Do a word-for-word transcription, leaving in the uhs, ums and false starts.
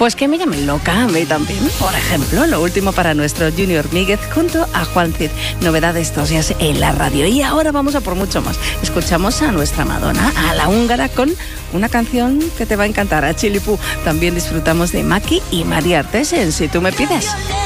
Pues que me llamen loca a mí también. Por ejemplo, lo último para nuestro Junior Míguez junto a Juan Cid. Novedades estos días en la radio. Y ahora vamos a por mucho más. Escuchamos a nuestra Madonna, a la húngara, con una canción que te va a encantar, a Chilipú. También disfrutamos de Maki y María Artes en Si tú me pides.